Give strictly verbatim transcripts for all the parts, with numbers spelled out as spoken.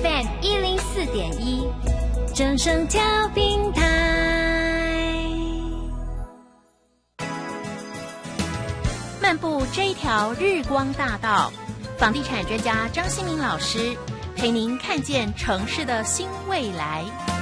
F M 一零四点一，正声调频台。漫步这一条日光大道，房地产专家张新民老师陪您看见城市的新未来。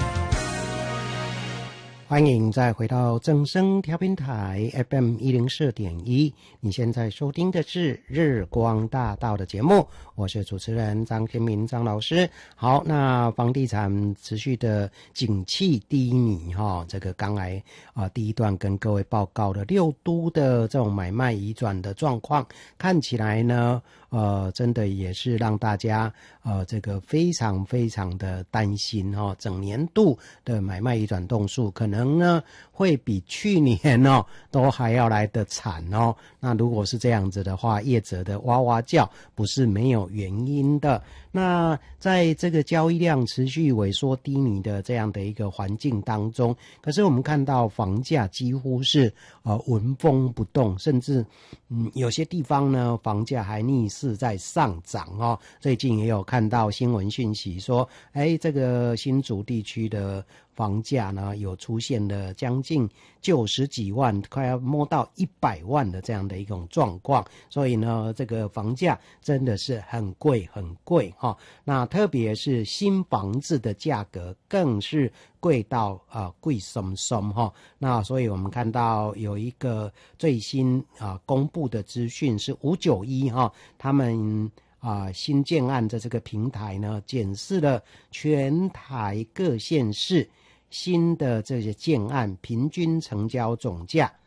欢迎再回到正声调频台 F M 一零四点一，你现在收听的是日光大道的节目，我是主持人张天明张老师。好，那房地产持续的景气低迷哈，这个刚来啊、呃、第一段跟各位报告的六都的这种买卖移转的状况，看起来呢呃真的也是让大家呃这个非常非常的担心哈、哦，整年度的买卖移转动数可能呢会比去年哦都还要来得惨哦。那如果是这样子的话，业者的哇哇叫不是没有原因的。那在这个交易量持续萎缩低迷的这样的一个环境当中，可是我们看到房价几乎是呃纹风不动，甚至嗯有些地方呢房价还逆势在上涨哦。最近也有看到新闻讯息说，哎，这个新竹地区的房价呢有出现了将近九十几万，快要摸到一百万的这样的一种状况，所以呢这个房价真的是很贵很贵哈、哦。那特别是新房子的价格更是贵到啊、呃、贵松松哈。那所以我们看到有一个最新啊、呃、公布的资讯是五九一哈，他们啊、呃，新建案的这个平台呢，检视了全台各县市新的这些建案平均成交总价